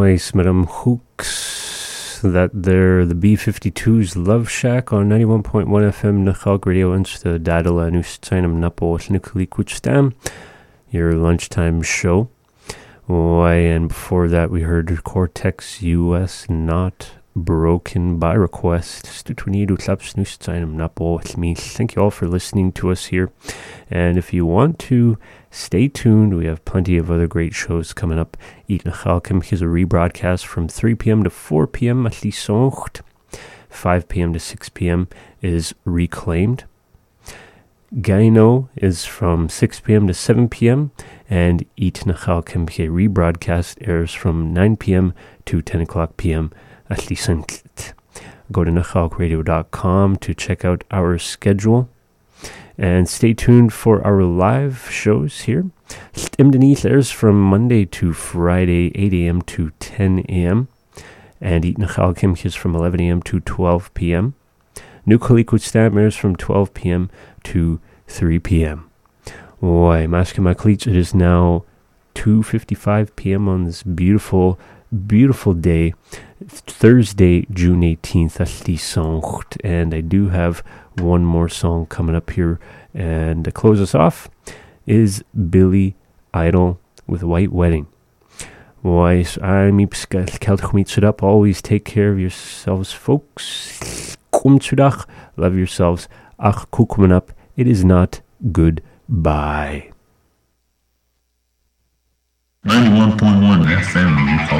Nice, Madame Hooks. That they're the B-52's Love Shack on 91.1 FM Nachalk Radio Insta Dadala Nustainam Napo Nuklikuchstam, your lunchtime show. Why, and before that we heard Cortex US, Not Broken by Request. Thank you all for listening to us here. And if you want to stay tuned, we have plenty of other great shows coming up. Eat Nachalkim is a rebroadcast from 3 p.m. to 4 p.m. at least 5 p.m. to 6 p.m. is Reclaimed. Gaino is from 6 p.m. to 7 p.m. and Eat Nachalkim rebroadcast airs from 9 p.m. to 10 o'clock p.m. at least. Go to nachalkradio.com to check out our schedule. And stay tuned for our live shows here. Stimdenith airs from Monday to Friday, 8 a.m. to 10 a.m. And Eat Nachalkim is from 11 a.m. to 12 p.m. Nukalikutstam airs from 12 p.m. to 3 p.m. Why, Maskamaklich, it is now 2:55 p.m. on this beautiful, beautiful day, Thursday, June 18th, and I do have one more song coming up here, and to close us off is Billy Idol with White Wedding. Why, always take care of yourselves, folks. Love yourselves. Ach, kukumen up. It is not goodbye. 91.1 FM.